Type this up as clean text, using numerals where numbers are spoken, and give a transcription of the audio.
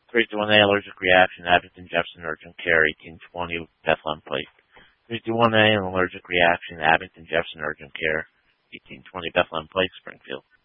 321A allergic reaction, Abington Jefferson Urgent Care, 1820 Bethlehem Place. 321A an allergic reaction, Abington Jefferson Urgent Care, 1820 Bethlehem Place, Springfield.